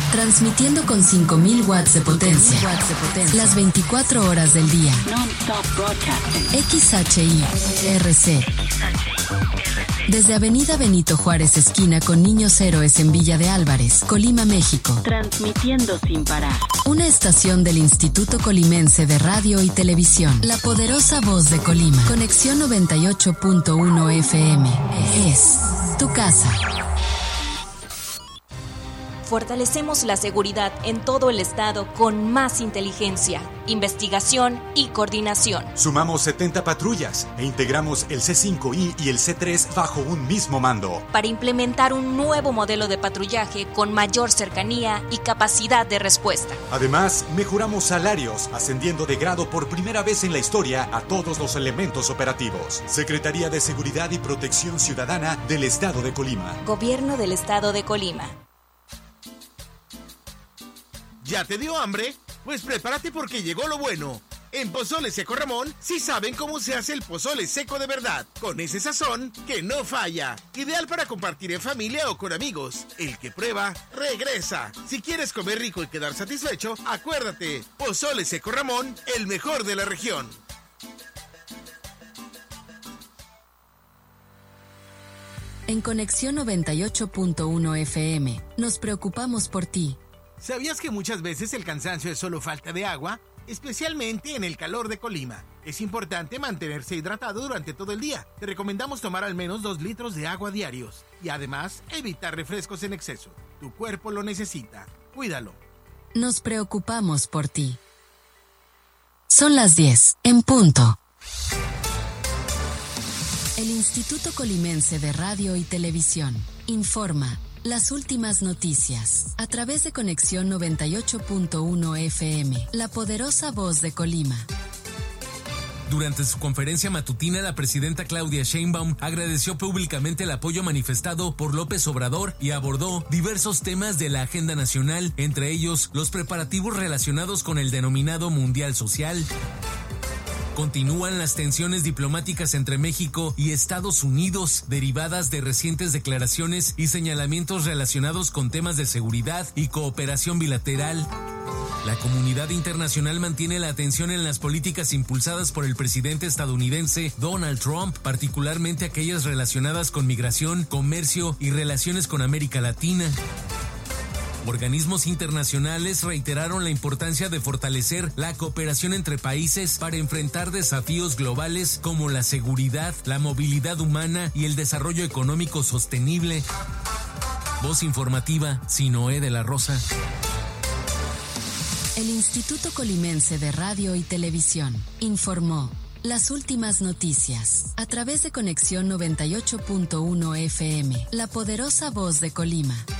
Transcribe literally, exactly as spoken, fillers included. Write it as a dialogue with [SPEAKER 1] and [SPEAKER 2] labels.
[SPEAKER 1] Transmitiendo con cinco mil watts de potencia. watts de potencia. Las veinticuatro horas del día. Non-stop broadcasting. X H I R C. Desde Avenida Benito Juárez, esquina con Niños Héroes en Villa de Álvarez, Colima, México. Transmitiendo sin parar. Una estación del Instituto Colimense de Radio y Televisión. La poderosa voz de Colima. Conexión noventa y ocho punto uno F M. Es tu casa.
[SPEAKER 2] Fortalecemos la seguridad en todo el estado con más inteligencia, investigación y coordinación.
[SPEAKER 3] Sumamos setenta patrullas e integramos el C cinco I y el C tres bajo un mismo mando.
[SPEAKER 2] Para implementar un nuevo modelo de patrullaje con mayor cercanía y capacidad de respuesta.
[SPEAKER 3] Además, mejoramos salarios, ascendiendo de grado por primera vez en la historia a todos los elementos operativos. Secretaría de Seguridad y Protección Ciudadana del Estado de Colima.
[SPEAKER 2] Gobierno del Estado de Colima.
[SPEAKER 4] ¿Ya te dio hambre? Pues prepárate porque llegó lo bueno. En Pozole Seco Ramón sí saben cómo se hace el pozole seco de verdad, con ese sazón que no falla. Ideal para compartir en familia o con amigos. El que prueba, regresa. Si quieres comer rico y quedar satisfecho, acuérdate, Pozole Seco Ramón, el mejor de la región.
[SPEAKER 1] En Conexión noventa y ocho punto uno F M, nos preocupamos por ti.
[SPEAKER 4] ¿Sabías que muchas veces el cansancio es solo falta de agua? Especialmente en el calor de Colima. Es importante mantenerse hidratado durante todo el día. Te recomendamos tomar al menos dos litros de agua diarios. Y además, evitar refrescos en exceso. Tu cuerpo lo necesita. Cuídalo.
[SPEAKER 1] Nos preocupamos por ti. Son las diez, en punto. El Instituto Colimense de Radio y Televisión informa las últimas noticias a través de Conexión noventa y ocho punto uno F M, la poderosa voz de Colima.
[SPEAKER 5] Durante su conferencia matutina, la presidenta Claudia Sheinbaum agradeció públicamente el apoyo manifestado por López Obrador y abordó diversos temas de la agenda nacional, entre ellos los preparativos relacionados con el denominado Mundial Social. Continúan las tensiones diplomáticas entre México y Estados Unidos, derivadas de recientes declaraciones y señalamientos relacionados con temas de seguridad y cooperación bilateral. La comunidad internacional mantiene la atención en las políticas impulsadas por el presidente estadounidense Donald Trump, particularmente aquellas relacionadas con migración, comercio y relaciones con América Latina. Organismos internacionales reiteraron la importancia de fortalecer la cooperación entre países para enfrentar desafíos globales como la seguridad, la movilidad humana y el desarrollo económico sostenible. Voz informativa, Sinoé de la Rosa.
[SPEAKER 1] El Instituto Colimense de Radio y Televisión informó las últimas noticias a través de Conexión noventa y ocho punto uno F M, la poderosa voz de Colima.